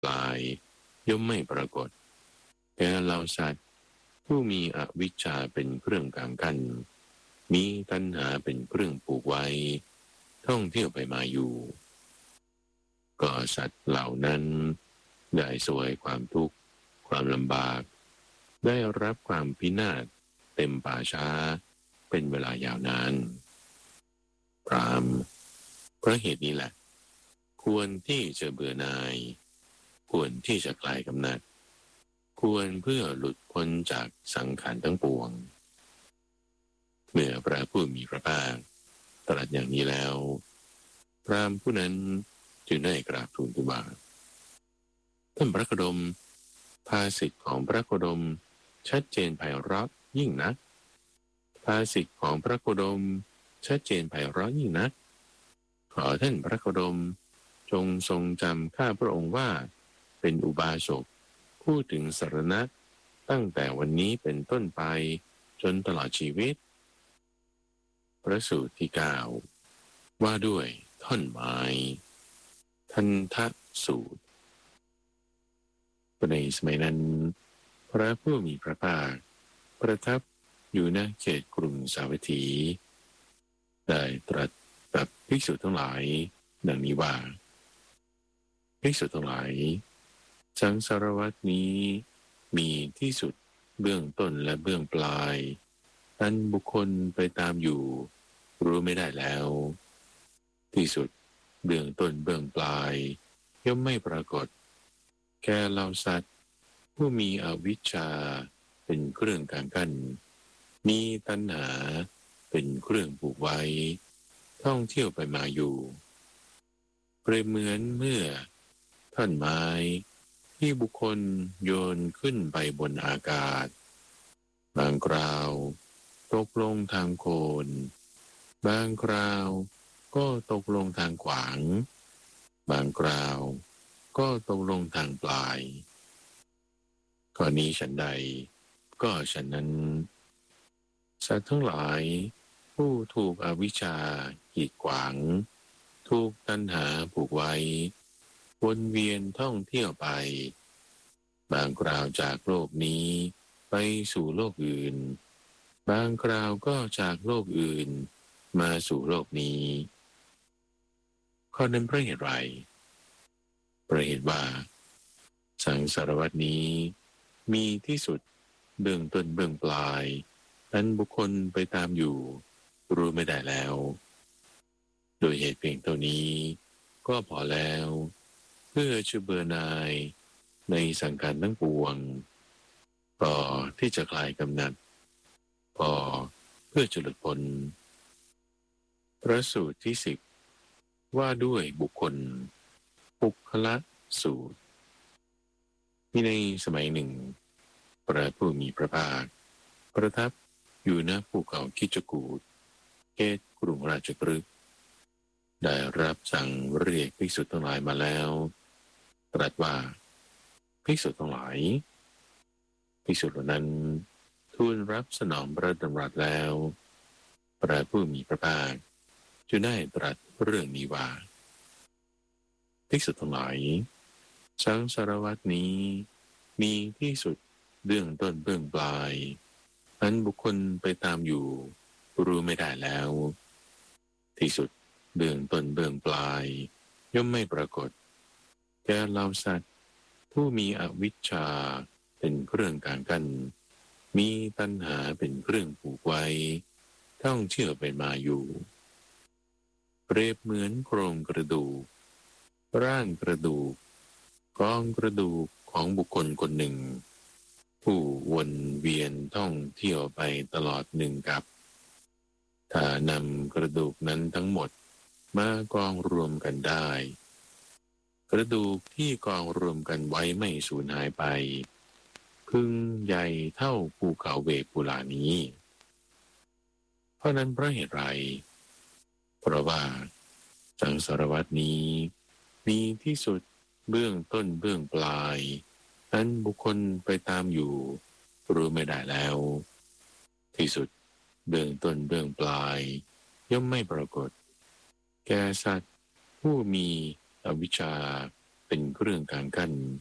ปลายย่อมไม่ปรากฏแก่เหล่าสัตว์ผู้มีอวิชชาเป็นเครื่องกางกั้นมีตัณหาเป็นเครื่องผูกไว้ท่องเที่ยวไปมาอยู่ก็สัตว์เหล่านั้นได้สวยความทุกข์ความลำบากได้รับความพินาศเต็มป่าช้าเป็นเวลายาวนานพรามเพราะเหตุนี้แหละควรที่จะเบื่อหน่ายควรที่จะคลายกำหนัดควรเพื่อหลุดพ้นจากสังขารทั้งปวงเมื่อพระผู้มีพระภาคตรัสอย่างนี้แล้วพราหมณ์ผู้นั้นจึงได้กราบทูลทูลว่าท่านพระโคดมภาษิตของพระโคดมชัดเจนไพเราะยิ่งนักภาษิตของพระโคดมชัดเจนไพเราะยิ่งนักขอท่านพระโคดมจงทรงจำข้าพระองค์ว่าเป็นอุบาสกพูดถึงสรณะตั้งแต่วันนี้เป็นต้นไปจนตลอดชีวิตพระสูตรที่9ว่าด้วยท่อนไม้ทันทสูตรในสมัยนั้นพระผู้มีพระภาคประทับอยู่ณเขตกรุงสาวัตถีได้ตรัสกับภิกษุทั้งหลายดังนี้ว่าภิกษุทั้งหลายสังสารวัฏนี้มีที่สุดเบื้องต้นและเบื้องปลายอันบุคคลไปตามอยู่รู้ไม่ได้แล้วที่สุดเบื้องต้นเบื้องปลายย่อมไม่ปรากฏแก่เหล่าสัตว์ผู้มีอวิชชาเป็นเครื่องกางกั้นมีตัณหาเป็นเครื่องผูกไว้ท่องเที่ยวไปมาอยู่เปรียบเหมือนเมื่อท่อนไม้ที่บุคคลโยนขึ้นไปบนอากาศบางคราวตกลงทางโคนบางคราวก็ตกลงทางขวางบางคราวก็ตกลงทางปลายข้อนี้ฉันใดก็ฉันนั้นสัตว์ทั้งหลายผู้ถูกอวิชชากีดขวางถูกตัณหาผูกไว้วนเวียนท่องเที่ยวไปบางคราวจากโลกนี้ไปสู่โลกอื่นบางคราวก็จากโลกอื่นมาสู่โลกนี้ข้อนั้นเพราะเหตุไรเพราะเหตุว่าสังสารวัฏนี้มีที่สุดเบื้องต้นเบื้องปลายอันบุคคลไปตามอยู่รู้ไม่ได้แล้วโดยเหตุเพียงเท่านี้ก็พอแล้วเพื่อจะเบื่อหน่ายในสังขารทั้งปวงพอที่จะคลายกำหนัดพอเพื่อจะหลุดพ้นพระสูตรที่10ว่าด้วยบุคคลปุคละสูตรมีในสมัยหนึ่งพระผู้มีพระภาคประทับอยู่ณภูเขาคิจกูฏเขตกรุงราชคฤห์ได้รับสั่งเรียกภิกษุทั้งหลายมาแล้วตรัสว่าภิกษุทั้งหลายภิกษุเหล่านั้นทูลรับสนองพระดำรัสแล้วพระผู้มีพระภาคจึงได้ตรัสเรื่องนี้ว่าภิกษุทั้งหลายสังสารวัฏนี้มีที่สุดเบื้องต้นเบื้องปลายอันบุคคลไปตามอยู่รู้ไม่ได้แล้วที่สุดเบื้องต้นเบื้องปลายย่อมไม่ปรากฏแก่เหล่าสัตว์ผู้มีอวิชชาเป็นเครื่องกางกันมีตัณหาเป็นเครื่องผูกไว้ท่องเที่ยวไปมาอยู่เปรียบเหมือนโครงกระดูกร่างกระดูกกองกระดูกของบุคคลคนหนึ่งผู้วนเวียนท่องเที่ยวไปตลอดหนึ่งกับถ้านำกระดูกนั้นทั้งหมดมากองรวมกันได้กระดูกที่กองรวมกันไว้ไม่สูญหายไปพึงใหญ่เท่าภูเขาเวปุลานี้เพราะนั้นเพราะเหตุไรเพราะว่าสังสารวัฏนี้มีที่สุดเบื้องต้นเบื้องปลายอันบุคคลไปตามอยู่รู้ไม่ได้แล้วที่สุดเบื้องต้นเบื้องปลายย่อมไม่ปรากฏแก่สัตว์ผู้มีอวิชชาเป็นเครื่องกลางกั้น